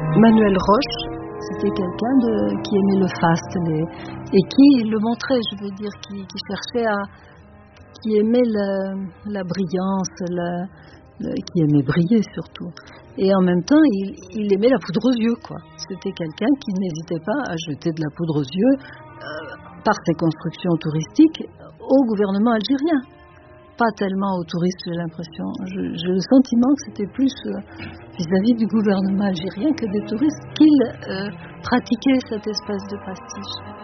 Manuel Roche, c'était quelqu'un qui aimait le faste et qui le montrait, je veux dire, qui cherchait qui aimait la brillance, qui aimait briller surtout. Et en même temps, il aimait la poudre aux yeux, quoi. C'était quelqu'un qui n'hésitait pas à jeter de la poudre aux yeux par ses constructions touristiques au gouvernement algérien. Pas tellement aux touristes, j'ai l'impression. J'ai le sentiment que c'était plus vis-à-vis du gouvernement algérien que des touristes qu'il pratiquait cette espèce de pastiche.